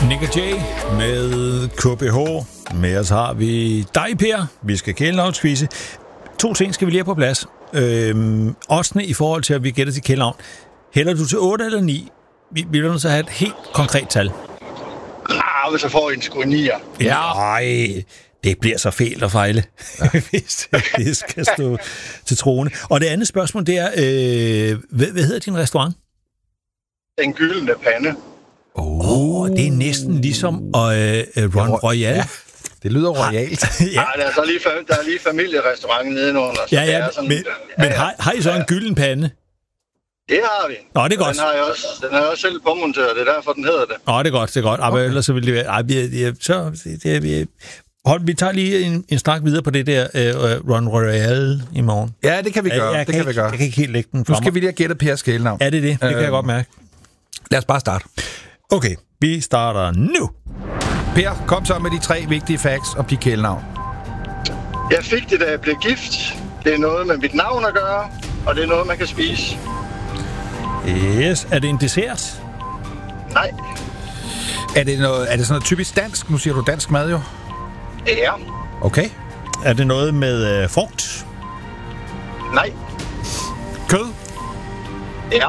Nick og Jay med KBH. Med os har vi dig, Per. Vi skal kælenavnsquizze. 2 ting skal vi lige have på plads. Også i forhold til, at vi gætter til kælenavn. Hælder du til 8 eller 9? Vi vil nødt til at have et helt konkret tal. Hvis jeg får en sgu 9'er. Ja. Nej, det bliver så fælt at fejle, ja. Hvis det skal stå til troende. Og det andet spørgsmål, det er, hvad hedder din restaurant? Den gyldne pande. Det er næsten ligesom Ron Royal. Ja, det lyder royalt. Ja, der er lige familierestaurant nedenunder. Ja, men har I så en gylden pande? Det har vi. Nå, det er godt. Den har jeg også selv påmonteret, det er derfor, den hedder det. Nå, det er godt. Okay. Ellers så vil det være... Vi tager lige en snak videre på det der Ron Royal i morgen. Ja, det kan vi gøre. Jeg kan ikke helt lægge den fra Nu skal vi lige have gættet Pers kælenavn. Ja, det kan jeg godt mærke. Lad os bare starte. Okay, vi starter nu. Per, kom så med de 3 vigtige facts om dit kælenavn. Jeg fik det, da jeg blev gift. Det er noget med mit navn at gøre, og det er noget, man kan spise. Yes. Er det en dessert? Nej. Er det sådan noget typisk dansk? Nu siger du dansk mad jo. Ja. Okay. Er det noget med frugt? Nej. Kød? Ja.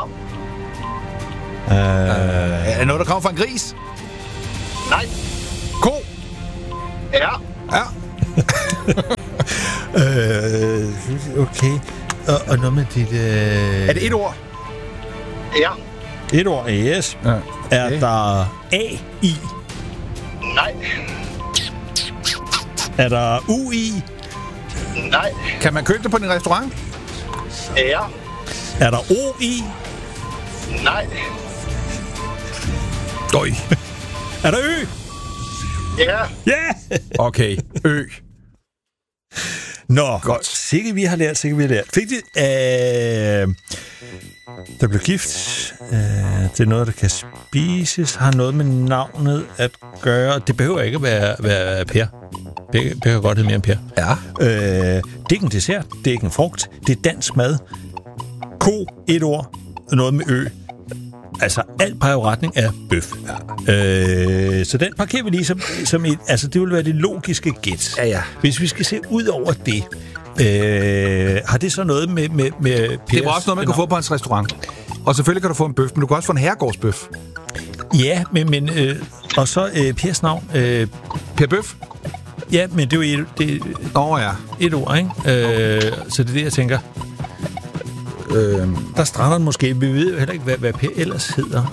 Er det noget, der kommer fra en gris? Nej. Ko? Ja. Ja. Okay. Og noget med dit... Er det et ord? Ja. Et ord, yes. Ja. Okay. Er der A i? Nej. Er der U i? Nej. Kan man købe det på din restaurant? Ja. Er der O i? Nej. Døj. Er der Ø? Ja. Ja! Okay. Ø. Nå, godt. Sikke vi har lært. Fik det... der blev gift. Det er noget, der kan spises. Har noget med navnet at gøre. Det behøver ikke at være Per. Per kan godt hedde mere end Per. Ja. Det er ikke en dessert. Det er ikke en frugt. Det er dansk mad. Ko, et ord. Noget med ø. Altså, alt peger i retning af bøf. Ja. Så den parkerer vi lige som et... Altså, det vil være det logiske gæt. Ja. Hvis vi skal se ud over det, har det så noget med Pers? Det var også noget, man kan få på hans restaurant. Og selvfølgelig kan du få en bøf, men du kan også få en herregårdsbøf. Ja, men og så Pers navn. Per Bøf? Ja, men det er jo et ord, ikke? Så det er det, jeg tænker. Der strander den måske. Vi ved jo heller ikke, hvad Per ellers hedder.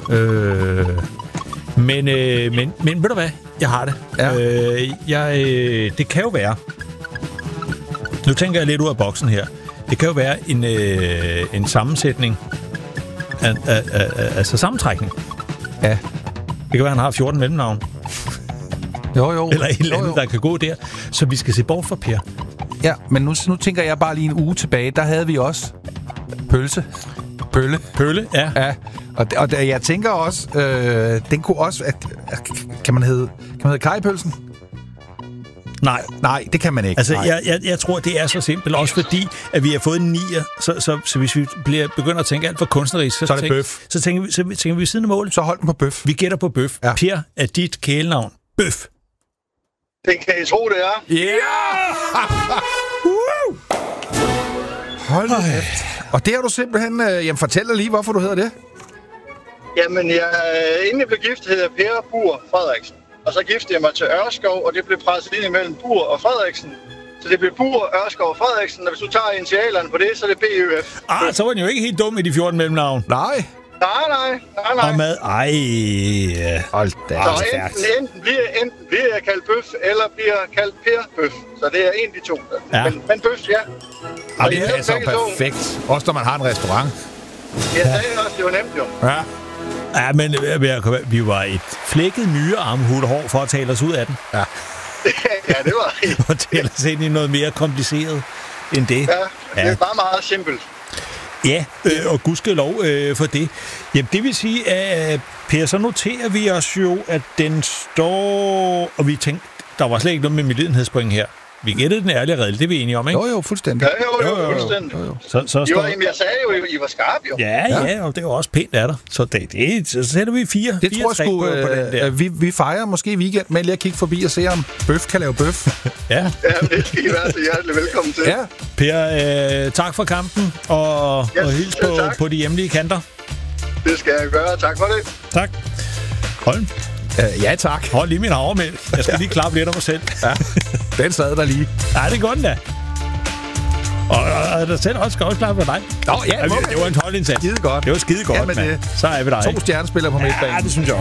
Men ved du hvad? Jeg har det. Ja. Det kan jo være... Nu tænker jeg lidt ud af boksen her. Det kan jo være en sammensætning altså sammentrækning. Ja. Det kan være, han har 14 mellemnavn. Jo. Eller et eller andet, der kan gå der. Så vi skal se bort fra Per. Ja, men nu tænker jeg bare lige en uge tilbage. Der havde vi også pølse. Pølle, ja. Og jeg tænker også, den kunne også... Kan man hedde kajpølsen? Nej, det kan man ikke. Altså, jeg tror, det er så simpelt. Også fordi, at vi har fået en 9'er, så hvis vi begynder at tænke alt for kunstnerisk, så er det bøf. Så tænker vi siden af målet. Så hold den på bøf. Vi gætter på bøf. Ja. Per, er dit kælenavn bøf? Det kan I tro, det er. Ja! Hold da kæft. Og det har du simpelthen... fortæl dig lige, hvorfor du hedder det. Jamen, inden jeg blev gift, hed jeg Per Bur Frederiksen. Og så giftede jeg mig til Ørskov, og det blev presset ind imellem Bur og Frederiksen. Så det blev Bur, Ørskov og Frederiksen, og hvis du tager initialerne på det, så er det BØF. Så var den jo ikke helt dum i de 14 mellemnavn. Nej. Og mad, Hold da. Så enten bliver jeg kaldt bøf, eller bliver jeg kaldt Per Bøf. Så det er en af de to. Ja. Men bøf, ja. Og det er så perfekt. Også når man har en restaurant. Jeg sagde også, det var nemt jo. Ja. Ja, men vi var et flækket myrearmhul hår for at tale os ud af den. Ja, det var det. Og tale os ind i noget mere kompliceret end det. Ja, det er bare meget simpelt. Ja, og gudskelov for det. Jamen, det vil sige, at Per, så noterer vi os jo, at den står... Og vi tænkte, der var slet ikke noget med medlidenhedspoint her. vi gættede den ærlige redel, det er vi enige om, ikke? Jo, fuldstændig. Ja, jo, fuldstændig. Så Jo, jeg sagde jo, I var skarpe jo. Ja, og det er jo også pænt af dig. Så så sætter vi 4. Det tror jeg sgu, på den der. vi fejrer måske i weekend med lige at kigge forbi og se, om bøf kan lave bøf. Ja. Ja, det skal I være så hjertelig velkommen til. Ja. Per, tak for kampen, og hils på de hjemlige kanter. Det skal jeg gøre. Tak for det. Tak. Holm. Ja, tak. Hold lige min havremælk. Jeg skal lige klappe lidt af mig selv. Ja, den sad der lige. Ja, det er godt da. Og der selv også skal også klappe for dig. Nå, ja, det var en holdindsats. Skide godt. Det var skide godt, Jamen, mand. Så er vi der, 2 stjernespillere på midtbanen. Ja, det synes jeg også.